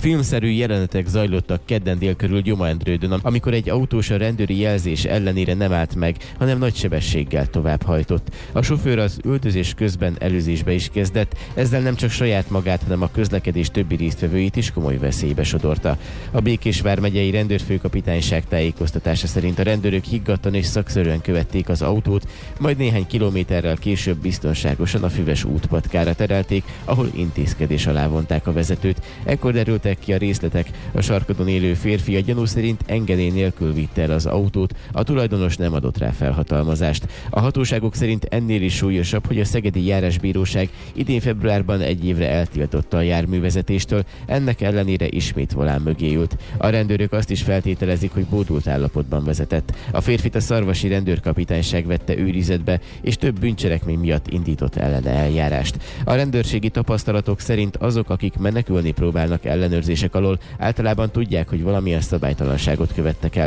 Filmszerű jelenetek zajlottak kedden délkörül Gyomandrődön, amikor egy autós a rendőri jelzés ellenére nem állt meg, hanem nagy sebességgel továbbhajtott. A sofőr az üldözés közben előzésbe is kezdett, ezzel nem csak saját magát, hanem a közlekedés többi résztvevőit is komoly veszélybe sodorta. A Békés vármegyei rendőrfőkapitányság tájékoztatása szerint a rendőrök higgadtan és szakszerűen követték az autót, majd néhány kilométerrel később biztonságosan a Füves útpatkára terelték, ahol intézkedés alá vonták a vezetőt. Ekkor derültek ki a részletek. A sarkadon élő férfi a gyanú szerint engedély nélkül vitte el az autót, a tulajdonos nem adott rá felhatalmazást. A hatóságok szerint ennél is súlyosabb, hogy a Szegedi Járásbíróság idén februárban 1 évre eltiltotta a járművezetéstől, ennek ellenére ismét volán mögé ült. A rendőrök azt is feltételezik, hogy bódult állapotban vezetett. A férfit a szarvasi rendőrkapitányság vette őrizetbe, és több bűncselekmény miatt indított ellene eljárást. A rendőrségi tapasztalatok szerint azok, akik menekülni próbálnak ellenőrzések alól, általában tudják, hogy valamilyen szabálytalanságot követtek el.